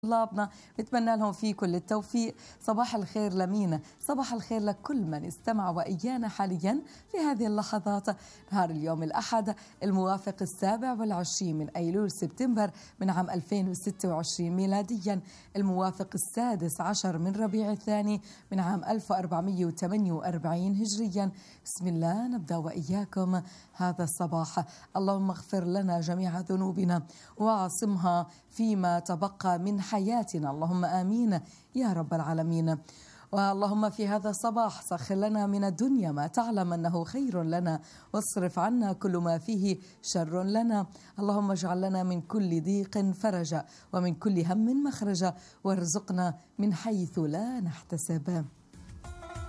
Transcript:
طلابنا، بتمنى لهم فيه كل التوفيق. صباح الخير لمينا، صباح الخير لكل من استمع وإيانا حاليا في هذه اللحظات. نهار اليوم الأحد الموافق 27 من أيلول سبتمبر من عام 2026 ميلاديا، الموافق 16 من ربيع الثاني من عام 1448 هجريا. بسم الله نبدأ وإياكم هذا الصباح. اللهم اغفر لنا جميع ذنوبنا وعصمها فيما تبقى من حياتنا، اللهم آمين يا رب العالمين. واللهم في هذا الصباح سخر لنا من الدنيا ما تعلم أنه خير لنا، واصرف عنا كل ما فيه شر لنا. اللهم اجعل لنا من كل ضيق فرجا ومن كل هم مخرجا، وارزقنا من حيث لا نحتسب.